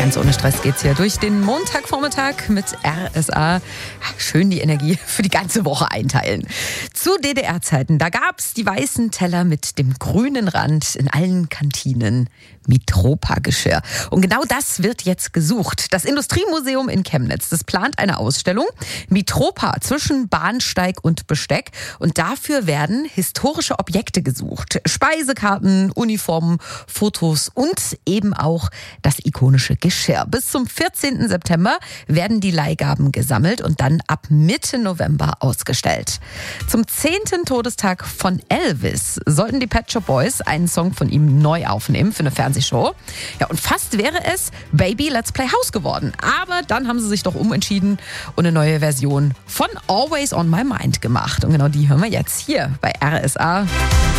Ganz ohne Stress geht's hier durch den Montagvormittag mit RSA. Schön die Energie für die ganze Woche einteilen. Zu DDR-Zeiten, da gab's die weißen Teller mit dem grünen Rand in allen Kantinen. Mitropa-Geschirr. Und genau das wird jetzt gesucht. Das Industriemuseum in Chemnitz, das plant eine Ausstellung Mitropa zwischen Bahnsteig und Besteck. Und dafür werden historische Objekte gesucht. Speisekarten, Uniformen, Fotos und eben auch das ikonische Geschirr. Bis zum 14. September werden die Leihgaben gesammelt und dann ab Mitte November ausgestellt. Zum 10. Todestag von Elvis sollten die Pet Shop Boys einen Song von ihm neu aufnehmen für eine Fernsehshow. Ja, und fast wäre es Baby Let's Play House geworden. Aber dann haben sie sich doch umentschieden und eine neue Version von Always on My Mind gemacht. Und genau die hören wir jetzt hier bei RSA.